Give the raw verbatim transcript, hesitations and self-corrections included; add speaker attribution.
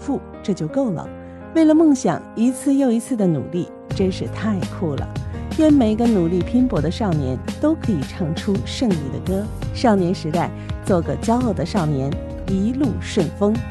Speaker 1: 负，这就够了。为了梦想一次又一次的努力，真是太酷了。愿每个努力拼搏的少年都可以唱出胜利的歌。少年时代，做个骄傲的少年，一路顺风。